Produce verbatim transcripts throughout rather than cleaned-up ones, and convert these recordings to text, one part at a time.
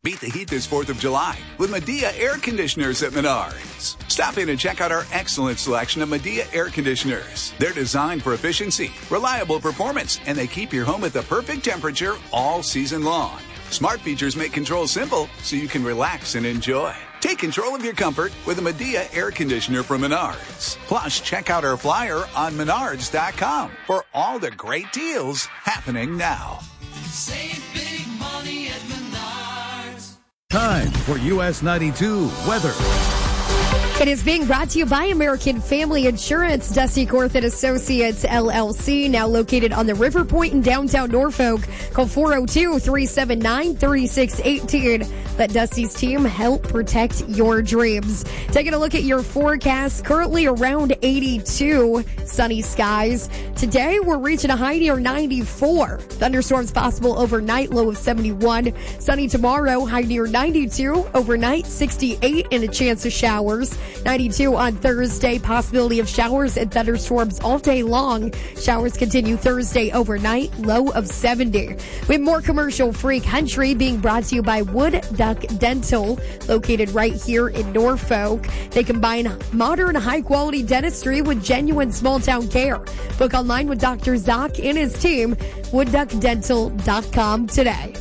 Beat the heat this fourth of July with Medea air conditioners at Menards. Stop in and check out our excellent selection of Medea air conditioners. They're designed for efficiency, reliable performance, and they keep your home at the perfect temperature all season long. Smart features make control simple so you can relax and enjoy. Take control of your comfort with a Medea air conditioner from Menards. Plus, check out our flyer on menards dot com for all the great deals happening now. Save big money at Menards. Time for U S ninety-two weather. It is being brought to you by American Family Insurance. Dusty Korth and Associates, L L C, now located on the River Point in downtown Norfolk. Call four oh two, three seven nine, three six one eight. Let Dusty's team help protect your dreams. Taking a look at your forecast, currently around eighty-two, sunny skies. Today, we're reaching a high near ninety-four. Thunderstorms possible overnight, low of seventy-one. Sunny tomorrow, high near ninety-two. Overnight, sixty-eight, and a chance of showers. ninety-two on Thursday, possibility of showers and thunderstorms all day long. Showers continue Thursday overnight, low of seventy. We have more commercial-free country being brought to you by Wood Duck Dental, located right here in Norfolk. They combine modern, high-quality dentistry with genuine small-town care. Book online with Doctor Zoc and his team, wood duck dental dot com today.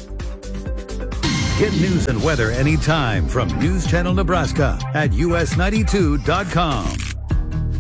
Get news and weather anytime from News Channel Nebraska at U S ninety-two dot com.